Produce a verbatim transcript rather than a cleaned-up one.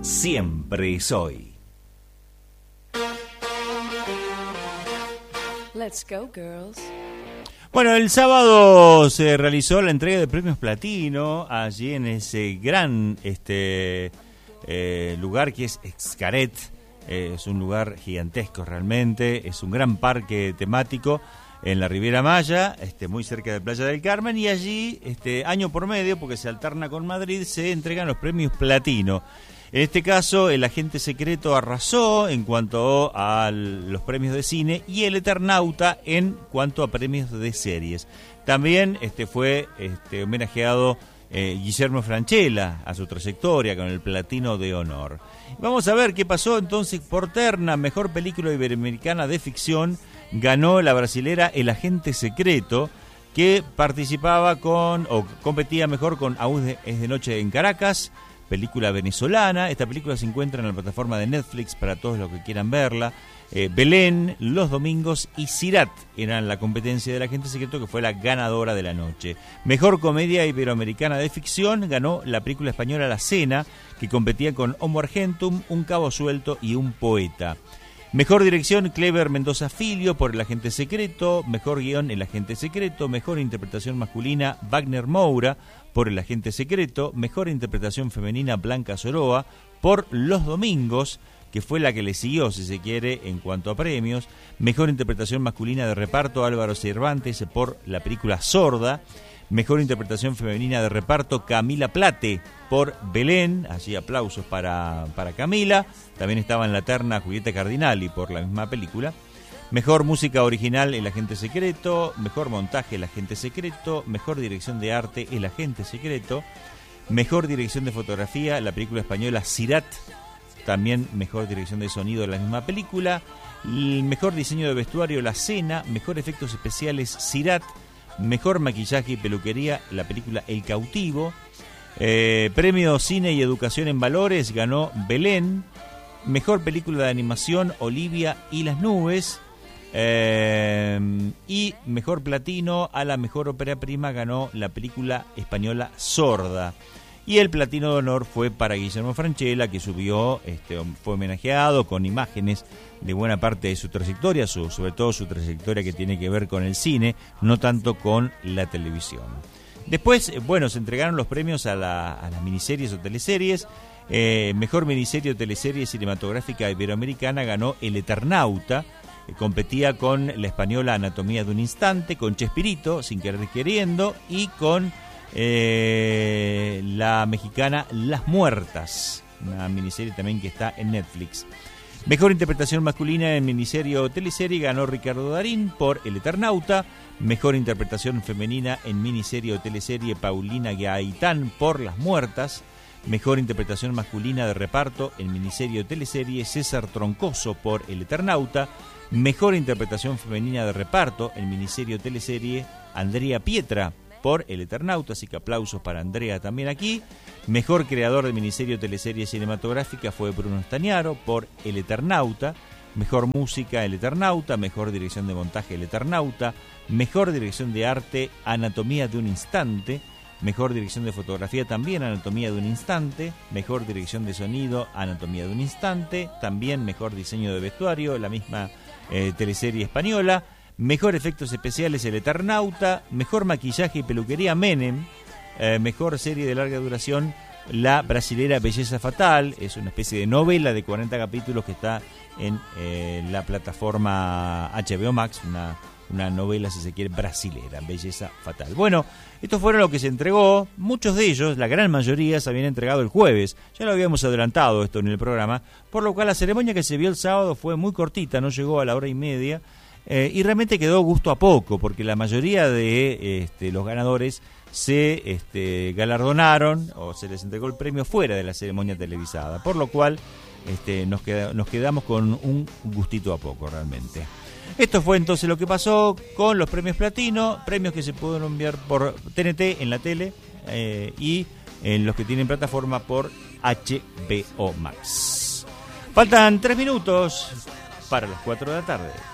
siempre es hoy. Let's go, girls. Bueno, el sábado se realizó la entrega de premios Platino allí en ese gran este eh, lugar que es Xcaret. Eh, es un lugar gigantesco realmente, es un gran parque temático en la Riviera Maya, este, muy cerca de Playa del Carmen, y allí, este, año por medio, porque se alterna con Madrid, se entregan los premios Platino. En este caso, El Agente Secreto arrasó en cuanto a los premios de cine y El Eternauta en cuanto a premios de series. También este, fue este, homenajeado eh, Guillermo Francella a su trayectoria con el Platino de Honor. Vamos a ver qué pasó entonces por terna. Mejor película iberoamericana de ficción ganó la brasilera El Agente Secreto, que participaba con, o competía mejor con Aún es de noche en Caracas, película venezolana. Esta película se encuentra en la plataforma de Netflix para todos los que quieran verla. Eh, Belén, Los Domingos y Sirat eran la competencia del Agente Secreto, que fue la ganadora de la noche. Mejor comedia iberoamericana de ficción ganó la película española La Cena, que competía con Homo Argentum, Un Cabo Suelto y Un Poeta. Mejor dirección, Clever Mendoza Filio por El Agente Secreto. Mejor guión, El Agente Secreto. Mejor interpretación masculina, Wagner Moura por El Agente Secreto. Mejor interpretación femenina, Blanca Soroa por Los Domingos, que fue la que le siguió, si se quiere, en cuanto a premios. Mejor interpretación masculina de reparto, Álvaro Cervantes por la película Sorda. Mejor interpretación femenina de reparto, Camila Plate por Belén. Allí aplausos para, para Camila. También estaba en la terna Julieta Cardinali por la misma película. Mejor música original, El Agente Secreto. Mejor montaje, El Agente Secreto. Mejor dirección de arte, El Agente Secreto. Mejor dirección de fotografía, la película española Sirat. También mejor dirección de sonido de la misma película. El mejor diseño de vestuario, La Cena. Mejor efectos especiales, Sirat. Mejor maquillaje y peluquería, la película El Cautivo. Eh, premio Cine y Educación en Valores ganó Belén. Mejor película de animación, Olivia y las Nubes. Eh, y mejor platino a la mejor ópera prima ganó la película española Sorda. Y el platino de honor fue para Guillermo Francella, que subió, este, fue homenajeado con imágenes de buena parte de su trayectoria, su, sobre todo su trayectoria que tiene que ver con el cine, no tanto con la televisión. Después, bueno, se entregaron los premios a, la, a las miniseries o teleseries. Eh, mejor miniserie o teleserie cinematográfica iberoamericana ganó El Eternauta. Eh, competía con la española Anatomía de un Instante, con Chespirito, Sin Querer Queriendo, y con Eh, la mexicana Las Muertas, una miniserie también que está en Netflix. Mejor interpretación masculina en miniserie o teleserie ganó Ricardo Darín por El Eternauta. Mejor interpretación femenina en miniserie o teleserie, Paulina Gaitán por Las Muertas. Mejor interpretación masculina de reparto en miniserie o teleserie, César Troncoso por El Eternauta. Mejor interpretación femenina de reparto en miniserie o teleserie, Andrea Pietra por El Eternauta, así que aplausos para Andrea también aquí. Mejor creador de miniserie o teleserie cinematográfica fue Bruno Stagnaro por El Eternauta. Mejor música, El Eternauta. Mejor dirección de montaje, El Eternauta. Mejor dirección de arte, Anatomía de un Instante. Mejor dirección de fotografía, también Anatomía de un Instante. Mejor dirección de sonido, Anatomía de un Instante. También mejor diseño de vestuario, la misma eh, teleserie española. Mejor efectos especiales, El Eternauta. Mejor maquillaje y peluquería, Menem. Eh, mejor serie de larga duración, la brasilera Belleza Fatal. Es una especie de novela de cuarenta capítulos que está en eh, la plataforma H B O Max. Una, una novela, si se quiere, brasilera, Belleza Fatal. Bueno, estos fueron lo que se entregó. Muchos de ellos, la gran mayoría, se habían entregado el jueves. Ya lo habíamos adelantado esto en el programa, por lo cual la ceremonia que se vio el sábado fue muy cortita, no llegó a la hora y media. Eh, y realmente quedó gusto a poco, porque la mayoría de este, los ganadores se este, galardonaron o se les entregó el premio fuera de la ceremonia televisada, por lo cual este, nos, queda, nos quedamos con un gustito a poco realmente. Esto fue entonces lo que pasó con los premios Platino, premios que se pudieron enviar por T N T en la tele eh, y en los que tienen plataforma por H B O Max. Faltan tres minutos para las cuatro de la tarde.